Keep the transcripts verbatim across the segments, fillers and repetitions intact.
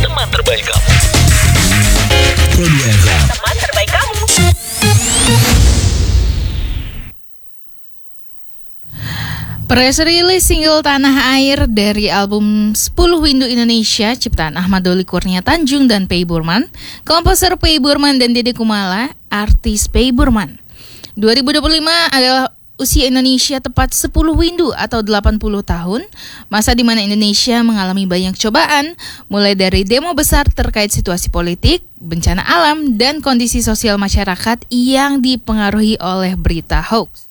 teman terbaik kamu. Produk F M, teman terbaik kamu. Press release single Tanah Air dari album sepuluh Windu Indonesia ciptaan Ahmad Doli Kurnia Tanjung dan Pei Burman, komposer Pei Burman dan Dede Kumala, artis Pei Burman. dua ribu dua puluh lima adalah usia Indonesia tepat sepuluh Windu atau delapan puluh tahun, masa di mana Indonesia mengalami banyak cobaan, mulai dari demo besar terkait situasi politik, bencana alam, dan kondisi sosial masyarakat yang dipengaruhi oleh berita hoax.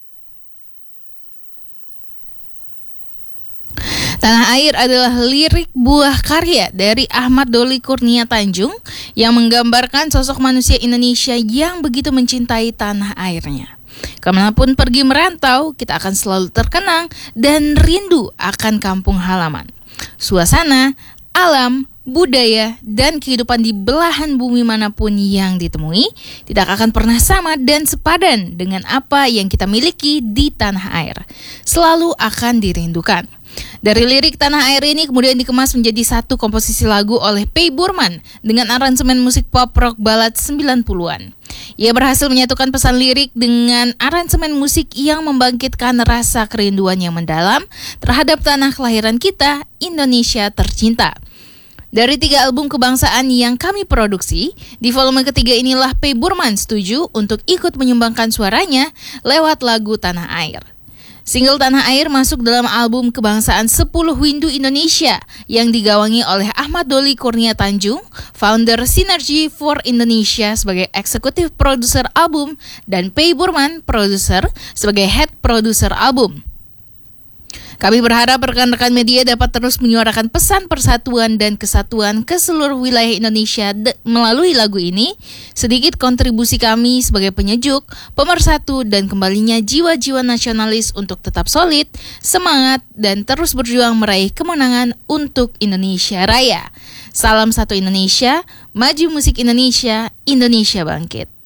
Tanah Air adalah lirik buah karya dari Ahmad Doli Kurnia Tanjung yang menggambarkan sosok manusia Indonesia yang begitu mencintai tanah airnya. Kemanapun pergi merantau, kita akan selalu terkenang dan rindu akan kampung halaman. Suasana, alam, budaya, dan kehidupan di belahan bumi manapun yang ditemui tidak akan pernah sama dan sepadan dengan apa yang kita miliki di tanah air. Selalu akan dirindukan. Dari lirik Tanah Air ini kemudian dikemas menjadi satu komposisi lagu oleh Pei Burman dengan aransemen musik pop rock balad sembilan puluhan. Ia berhasil menyatukan pesan lirik dengan aransemen musik yang membangkitkan rasa kerinduan yang mendalam terhadap tanah kelahiran kita, Indonesia tercinta. Dari tiga album kebangsaan yang kami produksi, di volume ketiga inilah Pei Burman setuju untuk ikut menyumbangkan suaranya lewat lagu Tanah Air. Single Tanah Air masuk dalam album kebangsaan sepuluh Windu Indonesia yang digawangi oleh Ahmad Doli Kurnia Tanjung, founder Synergy for Indonesia sebagai eksekutif produser album, dan Pei Burman, produser, sebagai head produser album. Kami berharap rekan-rekan media dapat terus menyuarakan pesan persatuan dan kesatuan ke seluruh wilayah Indonesia de- melalui lagu ini. Sedikit kontribusi kami sebagai penyejuk, pemersatu, dan kembalinya jiwa-jiwa nasionalis untuk tetap solid, semangat, dan terus berjuang meraih kemenangan untuk Indonesia Raya. Salam satu Indonesia, maju musik Indonesia, Indonesia bangkit.